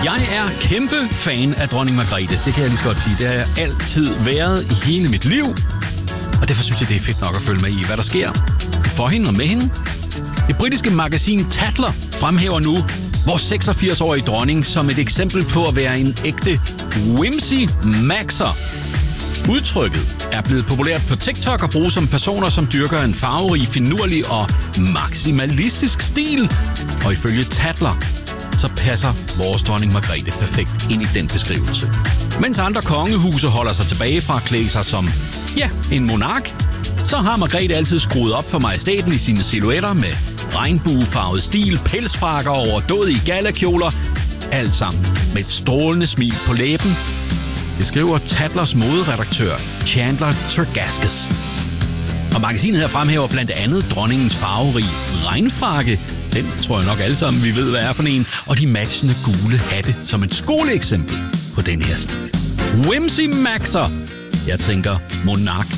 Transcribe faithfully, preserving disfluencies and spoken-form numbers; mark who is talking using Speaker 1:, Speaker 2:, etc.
Speaker 1: Jeg er kæmpe fan af dronning Margrethe. Det kan jeg lige så godt sige. Det har jeg altid været i hele mit liv. Og derfor synes jeg, det er fedt nok at følge med i, hvad der sker for hende og med hende. Det britiske magasin Tatler fremhæver nu vores seksogfirs-årige dronning som et eksempel på at være en ægte whimsy maxer. Udtrykket er blevet populært på TikTok og bruges som personer, som dyrker en farverig, finurlig og maksimalistisk stil. Og ifølge Tatler, så passer vores dronning Margrethe perfekt ind i den beskrivelse. Mens andre kongehuse holder sig tilbage fra at klæde sig som, ja, en monark, så har Margrethe altid skruet op for majestæten i sine silhuetter med regnbuefarvet stil, pelsfrakker og overdådige galakjoler. Alt sammen med et strålende smil på læben. Det skriver Tatlers moderedaktør Chandler Tergaskis. Og magasinet her fremhæver blandt andet dronningens farverige regnfrakke. Den tror jeg nok alle sammen, vi ved, hvad er for en. Og de matchende gule hatte som et skoleeksempel på den her stil. Whimsy Maxer. Jeg tænker monark